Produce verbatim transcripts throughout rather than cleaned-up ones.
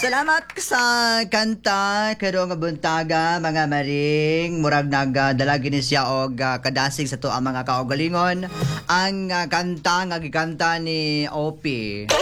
Salamat sa kanta karong buntaga mga maring murag nagdala gini siya og uh, kadasig sa to ang mga kaugalingon ang uh, kanta nga gikanta ni O P.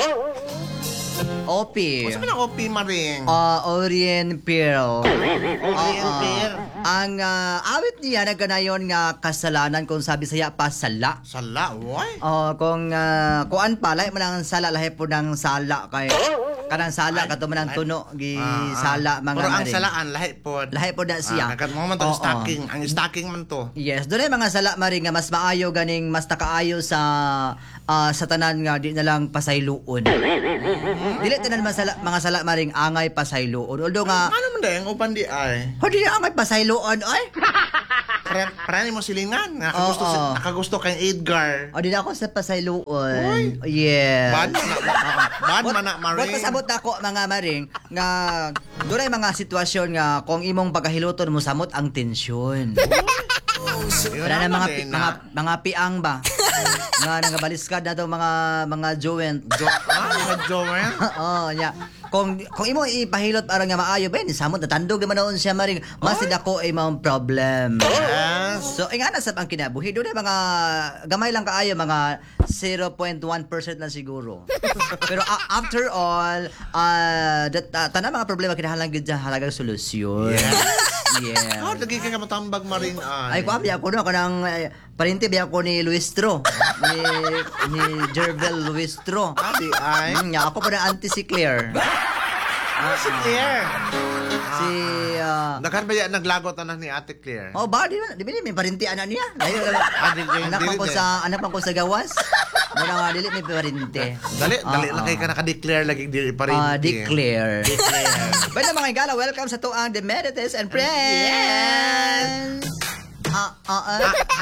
O P. Ano sabi ng O P, Maring? Uh, Orient Pearl. Orient Pearl. Ang uh, awit niya nagkanayon nga kasalanan kung sabi saya pa sala. Sala, why? Oh, kung uh, kuan pa lahi man ang sala lahi po ng sala kay kanang sala kato man ang tuno gi Ah, ah. sala mga Pero ang maring. salaan, lahi po. Lahi po na siya. Ah, mo man to, Oo. stocking. Ang stocking man to. Yes, doon ay mga sala maring nga mas maayo ganing mas nakaayo sa ah, sa tanan nga di na lang pasayloon. Dili tanan masala, mga sala maring angay pasayloon. Although nga Ano man dahil, upan di ay. ho di angay pasayloon ay. Para, para mo silingan. Nakagusto, Oo. si, nakagusto kay Edgar. O di na ako sa pasayloon. Yes. Bad man na, bad man na, What Maring. pasabot ako mga maring nga doon ay mga sitwasyon nga kung imong pagkahiluton mo samot ang tensyon. Yun Wala na naman mga eh, pi- na- mga mga piang ba? nga nangabaliskad na daw mga mga joint. Jo, ah, mga Joel? Oo, nya. Kung kung imo ipahilot aron nga maayo ben samot natandog naman naon siya maring mas dako ay mga problem. Yes. So, ingana sa ang kinabuhi, doon ay mga, gamay lang kaayo, mga zero point one percent lang siguro. Pero uh, after all, uh, that, uh, tanang mga problema, kinahalang gid dyan, halagang solusyon. Yes. Yeah. Oh, lagi ka nga matambag, Maring. Ay, Ay, ko abi ako no, kanang, eh, parinti biya ako ni Luistro, ni, ni Jervel Luistro. Adi ay. Mm, nga, ako pa na anti si Claire. Ah, si Claire. Si, uh, Nagkan ba yan, naglagot anak ni Ate Claire? oh, ba, di ba, di ba, may parinti anak niya? Layo, Ah, di- di- anak dili man ko din. sa, anak man ko sa gawas. Muna nga, dili, may parinti. Dali, dali Oo. lang kayo ka naka-declare lagi di pa rin. Ah, declare. Declare. Well, mga igala, welcome sa tuang The Medites and Friends! Ah, ah, ah.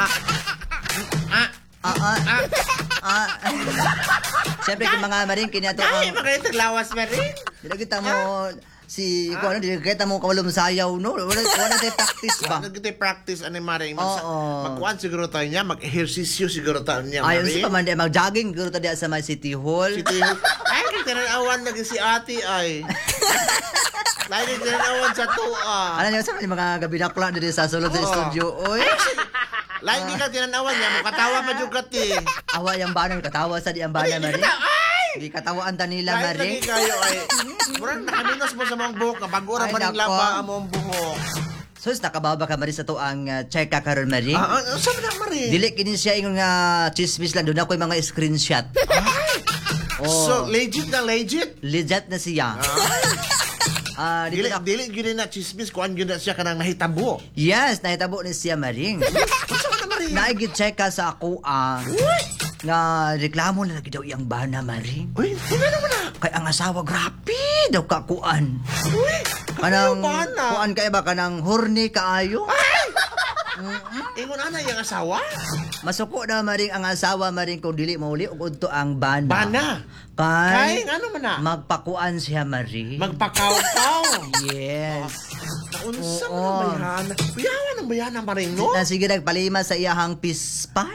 Ah, Ah, ah. Ah. Siyempre, kung mga maring kinato ay, ang... mga itong lawas, Maring. Dila kita mo... Si... Kung ano, dila kita mo kawalong sayaw, no? Wala, wala tayo practice ba? Nagkita practice ani Maring. Oo. Magkuhan siguro tayo niya, mag-ehersisyo siguro tayo niya, Ayun si Maring. Pamanda, mag-jogging guro tayo sa may City Hall. City Hall. Ay, kitinanawan lagi si ate ay. Lagi kitinanawan sa tua. Ano niyo, sa mga gabi na klang dito sa sulod sa Oo. studio. Oy! Lagi ka tinanawan niya, mukatawa pa juga ti. Awa yung bana, katawa sa di ang bana, Maring. Ay! Di katawaan ta nila, Kahit Maring. lagi kayo ay, murang nakaminos mo sa mga buhok, kabagura Ay, pa rin nako. laba ang mga buhok. Sus, nakababa ka Maring sa to ang uh, check ka karon Maring. Ah, ah, saan na Maring? Dili kini siya ingon nga chismis lang doon ako yung mga screenshot. Oh, So, legit na legit? legit na siya. Ah, dito Dili, na. dili yun na chismis, kuhan yun na siya kanang nahitabo. Yes, nahitabo ni siya Maring. Saan na Maring? Naigi-check ka sa ako ang nga reklamo na lagi daw iyang bana Maring. Uy, hindi naman na. Kay ang asawa grabe daw ka kuan. Uy, Kanang kanang ba na? kuan kay ba kanang horny kaayo? Ingon ana yung asawa? Masuko na Maring ang asawa Maring kung dili mauli ug udto ang bana. Bana. Kay Kay, ano man na? magpakuan siya Maring. Magpakaw-kaw. Yes. Naunsa Oo. man ang bayana? Bayawan ang bayana Maring, no? Na sige nagpalima sa iyahang pispan.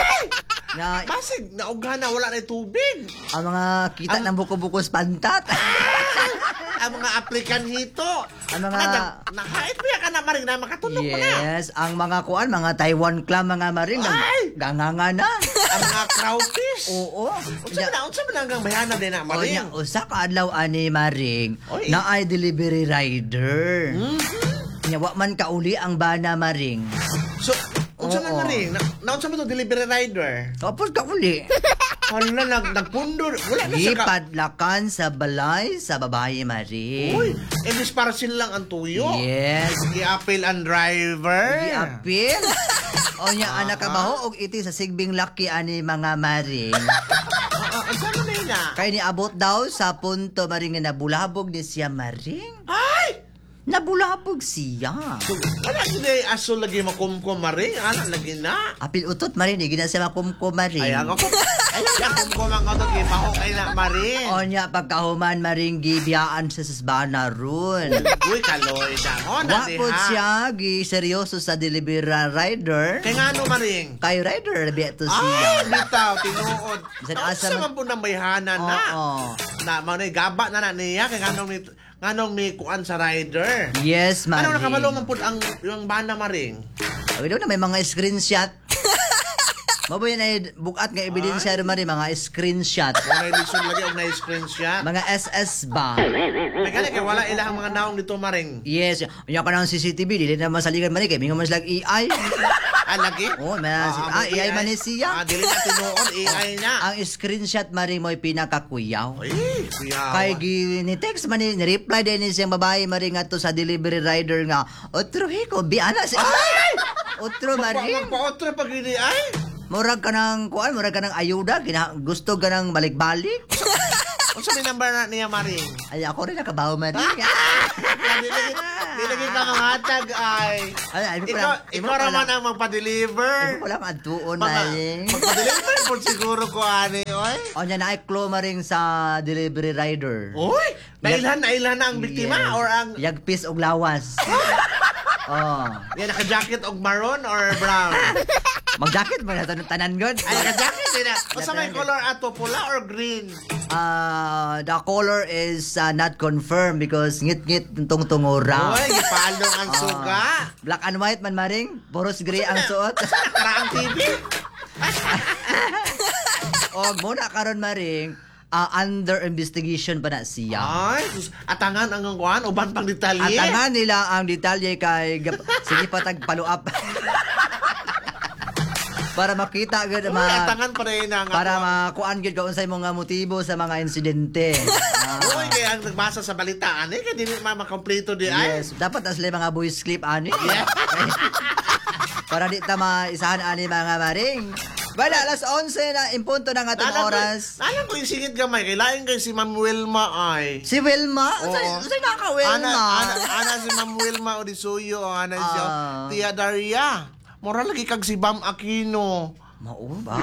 Na Basig, naugana, wala na tubig. ang mga kita ng buko-bukos pantat. Ang mga aplikan hito. Ang mga- Nag- Nakait mo yan ka na Maring na makatulog mo na. Yes, ang mga kuan, mga Taiwan clam, mga maring, Ay! ganganga na. Ang mga crawfish. Oo. Unsa man na, unsa man na hanggang bayana din na O Maring. niya, usa ka adlaw ani maring Oy. na ay delivery rider. Mhm. Nya wa man kauli ang bana maring. So, unsa man Oo. Maring? Na, na unsa man to delivery rider? Tapos kauli. Hala, nag, nagpundo. Wala na sa ka... Ipadlakan sa balay sa babae maring. Uy, imbis para sila lang ang tuyo. Yes. I-appeal ang driver. Giapil. O niya anak ka baho og iti sa sigbing laki ani mga maring. Ah, ah, Saan na yun na? Kay niabot daw sa punto maring nga nabulabog ni siya maring. Ay! Nabulabog siya. Wala yun eh, aso lagi makumkum Maring. Ano, lagi na. Apil utot maring, di gina siya makumko maring. Ay, ako ko. Ay, kumkum ang ako kay mahukay na Maring. O niya pagkahuman maring gibiyaan sa sasbana ron. Uy, kaloy siya. O, na Wa po siya gi seryoso sa delivery rider. Kaya nga ano Maring? Kay rider beto Ay, siya. bitaw, tinuod. Sa Sa asa asa man- man po ng bayhana na. Oo. na manay gaba na na niya kay nganong ni nganong mi kuan sa rider. Yes, Maring. Ano nakabalo man pud ang yung bana Maring? Ay, daw na may mga screenshot. Mabuhay na bukat nga ebidensya rin Maring, mga screenshot. Wala lison lagi og na screenshot. Mga S S ba? May gani kay wala ilang mga naong dito Maring. Yes. Unya ka ng C C T V, dili na masaligan Maring, kay mingon mas lag A I. Ah, lagi? Oh, may ah, ah, A I man ni siya. Ah, dili na tinuon A I na. Ang screenshot Maring mo'y pinakakuyaw. Ay, kuya. Kay gi ni text man ni reply din ni siyang babae Maring ato sa delivery rider nga, "Otro hiko, bi ana si ay! Otro Maring." Magpa-otro pag ini ay. Murag ka ng kuan, murag ka ng ayuda, gina, gusto ka ng balik-balik. Unsa may number na niya Maring? Ay, ako rin nakabaho Maring. Di lagi di lagi ka mangatag ay. Ay, ay, Ikaw, pala- ikaw pala- raman ang magpa-deliver. Ikaw lang ang tuon Mga, Maring. magpa-deliver po siguro ko ani oy. O niya na iklo Maring sa delivery rider. Oy, nailhan nailhan na ang biktima Yes. or ang Yagpis og lawas. Oh. yan naka-jacket og maroon or brown? Mag-jacket ba na tanan- tanan god? Ay, naka-jacket din na. Unsa may color ato, pula or green? Uh, the color is uh, not confirmed because ngit-ngit tong tungura. Oy, ipalong ang suga. Black and white man Maring, puros gray ang suot. Nakaraang T V. Og muna karon Maring, uh, under investigation pa na siya. Ay, sus, atangan ang kuan uban pang detalye. Atangan nila ang detalye kay gap- sige patag follow up. Para makita gud Uy, ma atangan pa rin ang para makuan gud kung unsay mga motibo sa mga insidente. Ah, Uy, kaya ang nagbasa sa balita, ani, kaya di ma makompleto di ay. yes, dapat asli mga voice clip ani. Yeah. Para di ta maisahan ani mga Maring. Bala, alas onse na impunto na nga itong Alam ko- oras. Alam ko yung singit gamay, kay lain kay si Ma'am Wilma ay. Si Wilma? Oo. Sa'y sa'y naka Wilma? Ana, ana, ana si Ma'am Wilma Odisuyo, ana siya. Ah. Tia Daria. Mura lagi kag si Bam Aquino. Mao ba?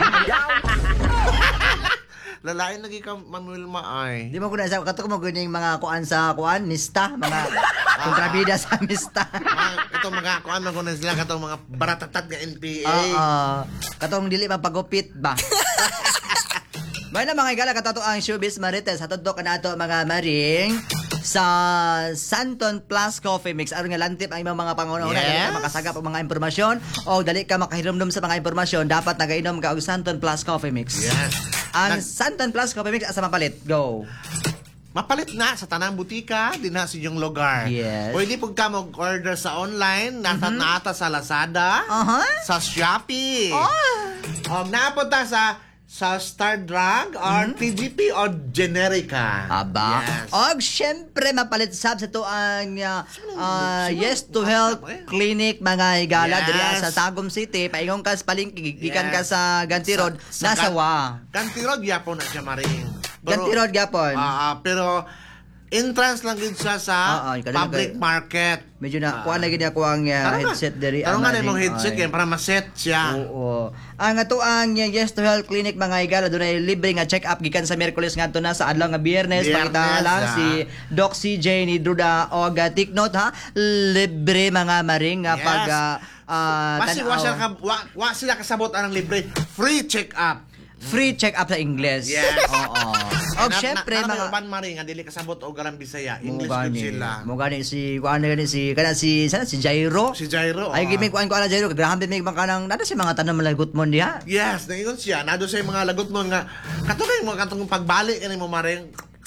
Lalain lagi kang Ma'am Wilma ay. Di mo ko na sa kato ko mo ganing mga kuan sa kuan, mista, mga kontrabida sa mista. Mga, ito mga kuan man ko na sila katong mga baratatat nga N P A. Oo. Katong dili mapagupit ba? May na mga igala katato ang showbiz marites hatod ka nato mga Maring sa Santon Plus Coffee Mix aron nga lantip ang imong mga pangunauna Yes. dali ka makasagap og mga impormasyon o dali ka makahinumdum sa mga impormasyon dapat nagainom ka og Santon Plus Coffee Mix. Yes. Ang Nag- Santon Plus Coffee Mix asa mapalit? Go. Mapalit na sa tanang butika din na sa inyong lugar. Yes. Pwede pug ka mag-order sa online, nasa mm-hmm. naata sa Lazada, Aha. sa Shopee. Oh. Um, napunta sa sa Star Drug or T G P or Generica. Aba. Yes. Og syempre mapalit sab sa to ang uh, uh, Yes to Health Clinic mga higala Yes. diri sa Tagum City paingon ka sa palengke gikan ka Yes. sa Ganti Road Sa- sa nasa Gan- wa. Ganti Road, yapon na siya maring. Ganti Road gapon. Ah, ah, pero entrance lang yun siya sa Ah, ah, kanina public kay- market. Medyo na Ah. kuan lagi na ko ang uh, Tara nga. headset diri. Tara ang nga na aning- yung headset ay. yan para ma-set siya. Oo. Ang ato ang uh, Yes to Health Clinic mga higala dunay libre nga check up gikan sa Miyerkules ngadto na sa adlaw nga Biyernes Biyernes, pakita lang ah. si Doc C J ni Druda og uh, take note ha libre mga Maring nga Yes. pag uh, uh, Kasi wa, tanaw. sila, ka- wa, wa sila kasabot ang libre. Free check-up. Free check up sa Ingles. Yes. Oo. Og syempre mga... mga Uban maring, ang dili kasabot o galang Bisaya. English mo good gani, sila. mo gani si kuan gani si kana si sana si Jairo. Si Jairo. Ay ah. gimi kuan ko ala Jairo grabe mig kanang nada si mga tanom malagot mo diha. Yes, naingon siya. Nado sa mga lagot mo nga. Katulad mo katong pagbalik kani mo maring.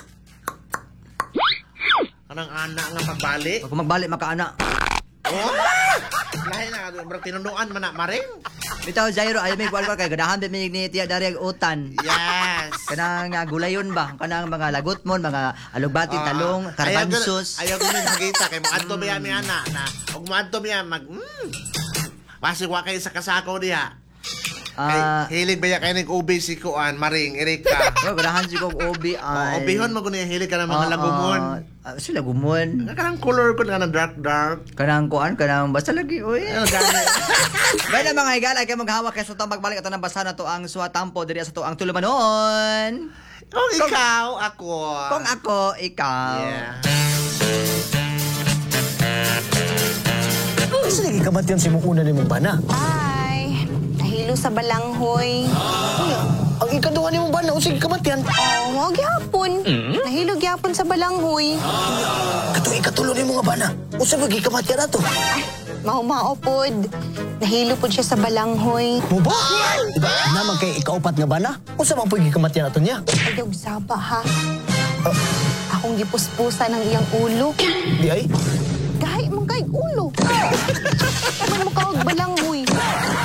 Anang anak nga pagbalik. Pag magbalik makaana. Oh! Lahi na, bro, tinunuan man na maring. Bitaw Jairo ay mig kuan ko kay gadahan mi ni tiya dari ang utan. Yes. Kanang uh, gulayon ba? Kanang mga lagot mo, mga alugbati, Ah, talong, karbansos. Ayaw ko min hagita kay mo adto biya mi ana na. Og mo adto biya mag mm. Basi wa kay sa kasako diha. Ah, Kay hilig ba ya kay ning ubi si Kuan Maring Erika. oh, gadahan si kong obi O ay. ubihon mo kuno hilig ka ng mga Ah, lagumon. ah, sila gumon. Nga kanang color ko nga dark dark. Kanang kuan, kanang basta lagi oy. Ano gani? Bala mga higala kay maghawak kay sa to magbalik ato ng basa na to ang suwatampo diri sa to ang tulumanon. Kung ikaw ako. Kung ako, ikaw. Yeah. Kasi lagi kamatyan si mong una ni mong bana. Ay, nahilo sa balanghoy. Ay, Ang ikaduha ni mo ba na usig kamatyan? Oh, wag yapon. Nahilog yapon sa balanghoy. Katong ikatulo ni mo nga ba na? Usa ba kamatyan ato? Ay, mahumao pod. Nahilo pod siya sa balanghoy. Mo ba? Diba, naman kay ikaupat nga ba na? Usa man pwede kamatyan ato niya? Ayaw saba ha. Akong gipuspusa ng iyang ulo. Di ay? Gahi mong kay ulo. Ano mo kawag balanghoy?